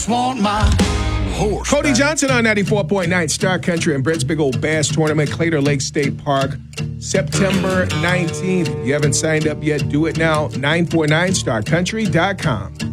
Want my horse. Cody Johnson on 94.9 Star Country and Brent's Big Old Bass Tournament, Claytor Lake State Park, September 19th. If you haven't signed up yet, do it now. 949starcountry.com.